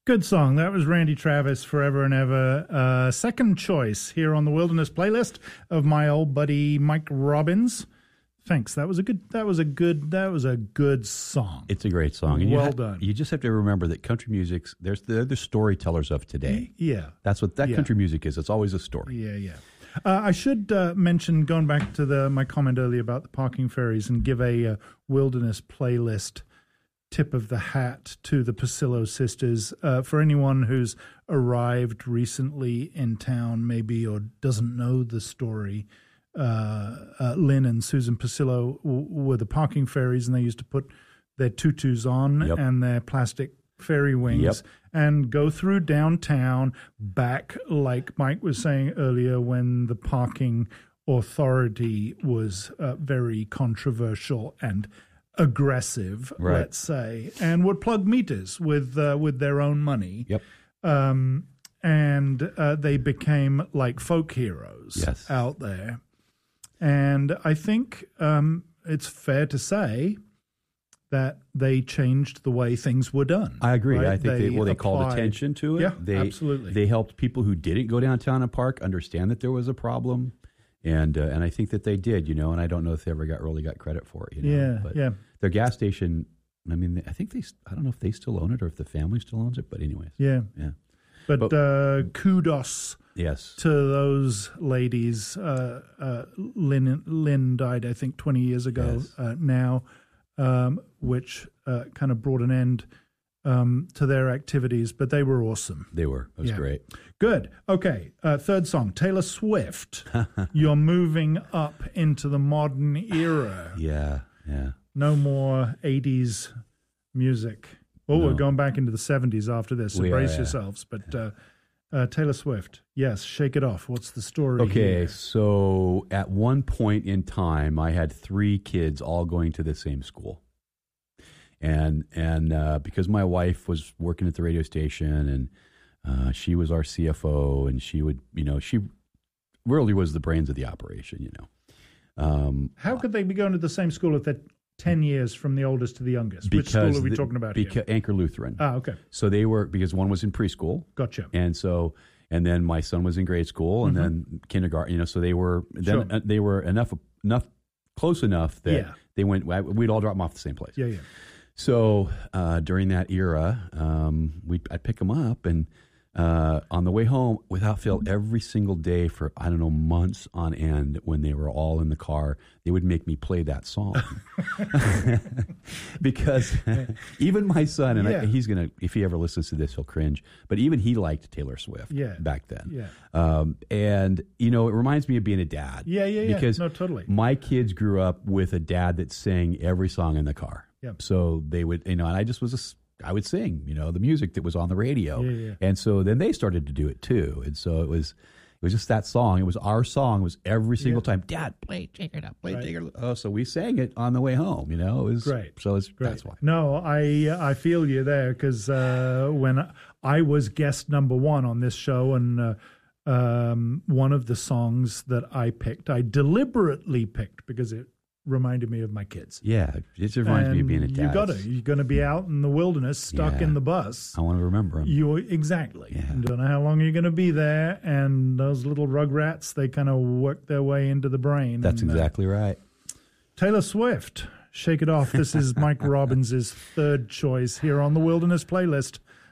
Good song. That was Randy Travis, Forever and Ever. Second choice here on the Wilderness playlist of my old buddy Mike Robbins. Thanks. That was a good song. It's a great song. And well done. You just have to remember that country music's they're the storytellers of today. Yeah. That's what country music is. It's always a story. Yeah. I should mention, going back to my comment earlier about the parking ferries, and give a Wilderness playlist tip of the hat to the Pasillo sisters. For anyone who's arrived recently in town, maybe, or doesn't know the story, Lynn and Susan Pasillo were the parking fairies, and they used to put their tutus on and their plastic fairy wings and go through downtown back, like Mike was saying earlier, when the parking authority was very controversial and aggressive, let's say, and would plug meters with their own money. And they became like folk heroes out there. And I think it's fair to say that they changed the way things were done. I agree. Right? I think they called attention to it. Yeah, absolutely. They helped people who didn't go downtown and park understand that there was a problem. And I think that they did, and I don't know if they ever really got credit for it. But their gas station, I mean, I don't know if they still own it or if the family still owns it, but anyways. Yeah. But kudos to those ladies. Lynn died, I think, 20 years ago now, which kind of brought an end to their activities, but they were awesome. They were. It was great. Good. Okay. Third song, Taylor Swift. You're moving up into the modern era. Yeah. No more 80s music. We're going back into the 70s after this, so brace yourselves. But Taylor Swift, yes, shake it off. What's the story here? So at one point in time, I had 3 kids all going to the same school. And because my wife was working at the radio station, and she was our CFO, and she would, she really was the brains of the operation, How could they be going to the same school if they're 10 years from the oldest to the youngest? Which school are we talking about here? Anchor Lutheran. Okay. So they were, because one was in preschool. Gotcha. And then my son was in grade school, and then kindergarten, so they were, they were close enough that they went, we'd all drop them off the same place. Yeah. So during that era, I'd pick them up, and on the way home, without fail, every single day for, I don't know, months on end, when they were all in the car, they would make me play that song. Because even my son, and he's going to, if he ever listens to this, he'll cringe, but even he liked Taylor Swift back then. Yeah. And, it reminds me of being a dad. Yeah. Because no, totally. My kids grew up with a dad that sang every song in the car. Yep. So they would, and I just was I would sing, the music that was on the radio. Yeah. And so then they started to do it too. And so it was just that song. It was our song. It was every single time, Dad, play Take It Up, play Take It Up. Oh, so we sang it on the way home, It was great. So great. That's why. No, I feel you there, because when I was guest number 1 on this show, and one of the songs that I picked, I deliberately picked because it reminded me of my kids. Yeah, it reminds me of being a dad. You're going to be out in the wilderness, stuck in the bus. I want to remember them. Exactly. Yeah. You don't know how long you're going to be there, and those little rugrats, they kind of work their way into the brain. That's exactly right. Taylor Swift, Shake It Off. This is Mike Robbins' third choice here on the Wilderness playlist